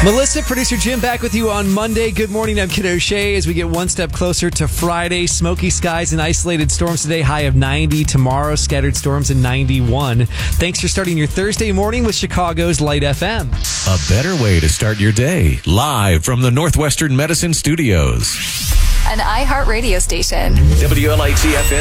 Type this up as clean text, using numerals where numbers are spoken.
Melissa, producer Jim, back with you on Monday. Good morning, I'm Kid O'Shea as we get one step closer to Friday. Smoky skies and isolated storms today, high of 90. Tomorrow, scattered storms and 91. Thanks for starting your Thursday morning with Chicago's Light FM. A better way to start your day. Live from the Northwestern Medicine Studios. An iHeart radio station. WLIT FM.